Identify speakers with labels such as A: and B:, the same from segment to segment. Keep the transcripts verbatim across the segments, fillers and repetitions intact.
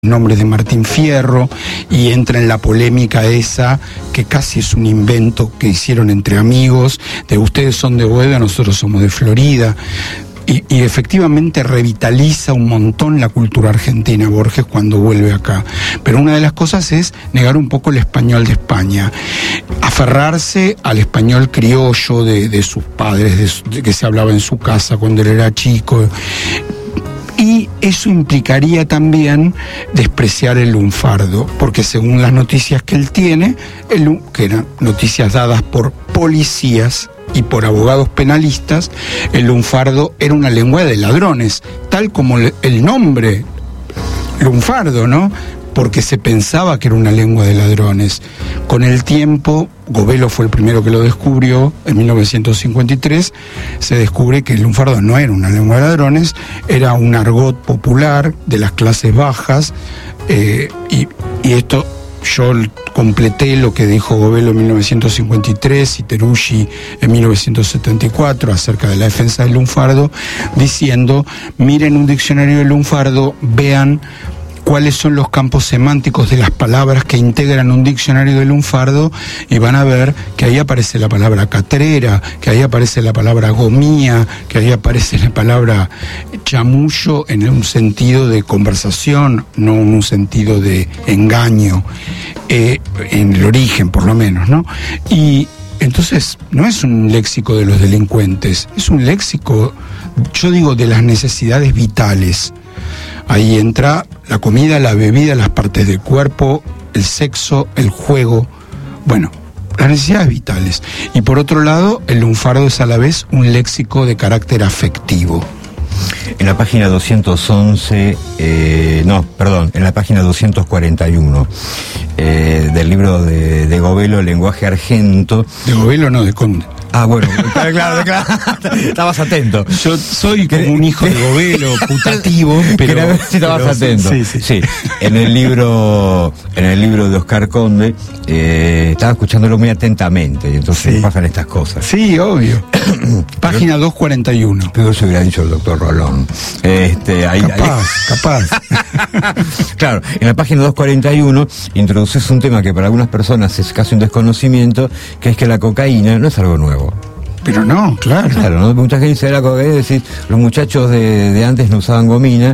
A: nombre de Martín Fierro, y entra en la polémica esa que casi es un invento que hicieron entre amigos, de ustedes son de Boedo, nosotros somos de Florida. Y, y efectivamente revitaliza un montón la cultura argentina Borges cuando vuelve acá. Pero una de las cosas es negar un poco el español de España, aferrarse al español criollo de, de sus padres, de, su, de que se hablaba en su casa cuando él era chico. Y eso implicaría también despreciar el lunfardo, porque según las noticias que él tiene, el, que eran noticias dadas por policías y por abogados penalistas, el lunfardo era una lengua de ladrones, tal como el nombre lunfardo, ¿no? Porque se pensaba que era una lengua de ladrones. Con el tiempo, Govelo fue el primero que lo descubrió, en mil novecientos cincuenta y tres, se descubre que el lunfardo no era una lengua de ladrones, era un argot popular de las clases bajas, eh, y, y esto yo completé lo que dijo Govelo en mil novecientos cincuenta y tres y Teruggi en mil novecientos setenta y cuatro acerca de la defensa del lunfardo, diciendo, miren un diccionario del lunfardo, vean cuáles son los campos semánticos de las palabras que integran un diccionario del lunfardo, y van a ver que ahí aparece la palabra catrera, que ahí aparece la palabra gomía, que ahí aparece la palabra chamullo en un sentido de conversación, no en un sentido de engaño, eh, en el origen por lo menos, ¿no? Y entonces no es un léxico de los delincuentes, es un léxico, yo digo, de las necesidades vitales. Ahí entra la comida, la bebida, las partes del cuerpo, el sexo, el juego, bueno, las necesidades vitales. Y por otro lado, el lunfardo es a la vez un léxico de carácter afectivo.
B: En la página doscientos once, eh, no, perdón, en la página doscientos cuarenta y uno eh, del libro de, de Govelo, Lenguaje Argento.
A: De Govelo, no, de Conde.
B: Ah, bueno, claro, claro, estabas atento.
A: Yo soy como un hijo de Govelo, putativo, pero...
B: Quería ver si estabas pero, atento. Sí, sí. Sí, en el libro, en el libro de Oscar Conde, eh, estaba escuchándolo muy atentamente, y entonces sí. Pasan estas cosas.
A: Sí, obvio. Página doscientos cuarenta y uno.
B: Pero eso hubiera dicho el doctor Rolón. Este, ahí,
A: capaz,
B: ahí.
A: capaz.
B: Claro, en la página doscientos cuarenta y uno introduces un tema que para algunas personas es casi un desconocimiento, que es que la cocaína no es algo nuevo.
A: Pero no, claro.
B: Claro, ¿no? Mucha gente dice de la cocaína, decir, los muchachos de, de antes no usaban gomina,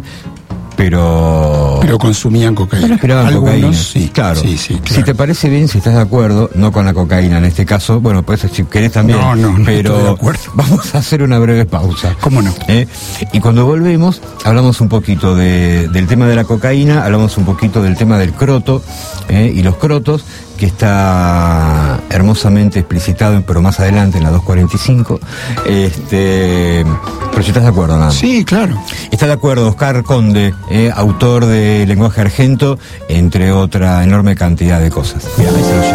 B: pero...
A: Pero consumían cocaína.
B: Pero
A: algunos,
B: cocaína.
A: Sí,
B: claro.
A: Sí, sí, claro.
B: Si te parece bien, si estás de acuerdo, no con la cocaína en este caso, bueno, pues si querés también.
A: No, no, no
B: pero
A: estoy de acuerdo.
B: Vamos a hacer una breve pausa.
A: ¿Cómo no?
B: ¿Eh? Y cuando volvemos, hablamos un poquito de, del tema de la cocaína, hablamos un poquito del tema del croto, ¿eh? Y los crotos, que está hermosamente explicitado, pero más adelante en la doscientos cuarenta y cinco. Este, pero si estás de acuerdo, nada.
A: Sí, claro.
B: Está de acuerdo Oscar Conde, eh, autor de Lenguaje Argento, entre otra enorme cantidad de cosas. Mira, ahí se lo llevo.